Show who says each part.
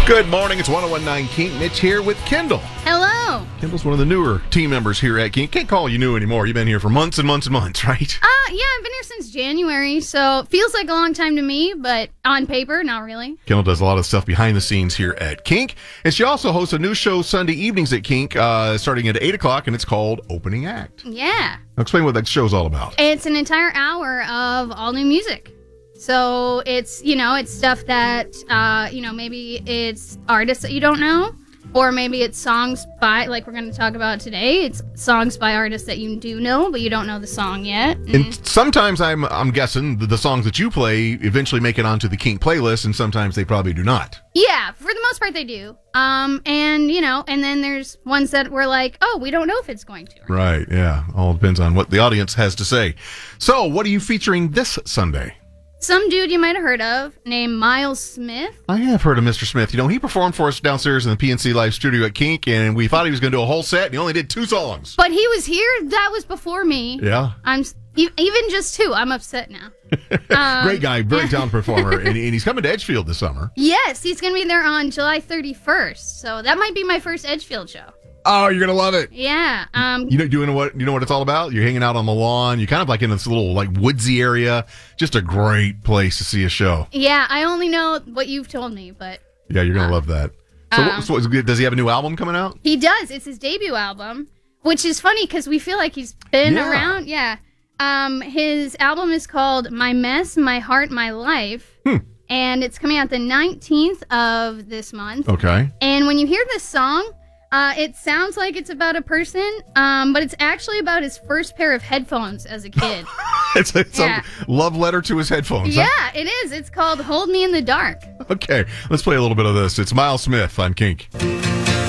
Speaker 1: Good morning. It's 1019 Kink. Mitch here with Kendall.
Speaker 2: Hello.
Speaker 1: Kendall's one of the newer team members here at Kink. Can't call you new anymore. You've been here for months and months and months, right?
Speaker 2: Yeah, I've been here since January, so it feels like a long time to me, but on paper, not really.
Speaker 1: Kendall does a lot of stuff behind the scenes here at Kink, and she also hosts a new show Sunday evenings at Kink, starting at 8 o'clock, and it's called Opening Act.
Speaker 2: Yeah.
Speaker 1: Now explain what that show's all about.
Speaker 2: It's an entire hour of all new music. So it's, it's stuff that, maybe it's artists that you don't know, or maybe it's songs by, like we're going to talk about today, it's songs by artists that you do know, but you don't know the song yet.
Speaker 1: And sometimes I'm guessing the songs that you play eventually make it onto the Kink playlist, and sometimes they probably do not.
Speaker 2: Yeah, for the most part they do. And then there's ones that we're like, oh, we don't know if it's going to.
Speaker 1: Right, yeah. All depends on what the audience has to say. So, what are you featuring this Sunday?
Speaker 2: Some dude you might have heard of named Miles Smith.
Speaker 1: I have heard of Mr. Smith. He performed for us downstairs in the PNC Live studio at Kink, and we thought he was going to do a whole set, and he only did 2 songs.
Speaker 2: But he was here. That was before me.
Speaker 1: Yeah.
Speaker 2: Even just 2. I'm upset now.
Speaker 1: Great guy, very talented performer, and he's coming to Edgefield this summer.
Speaker 2: Yes, he's going to be there on July 31st. So that might be my first Edgefield show.
Speaker 1: Oh, you're gonna love it.
Speaker 2: Yeah.
Speaker 1: You know what it's all about? You're hanging out on the lawn. You're kind of like in this little woodsy area. Just a great place to see a show.
Speaker 2: Yeah, I only know what you've told me, but
Speaker 1: yeah, you're gonna love that. So does he have a new album coming out?
Speaker 2: He does. It's his debut album, which is funny because we feel like he's been around. Yeah. His album is called My Mess, My Heart, My Life. And it's coming out the 19th of this month.
Speaker 1: Okay.
Speaker 2: And when you hear this song, it sounds like it's about a person, but it's actually about his first pair of headphones as a kid.
Speaker 1: It's a love letter to his headphones.
Speaker 2: Yeah,
Speaker 1: huh?
Speaker 2: it is. It's called Hold Me in the Dark.
Speaker 1: Okay, let's play a little bit of this. It's Miles Smith on Kink.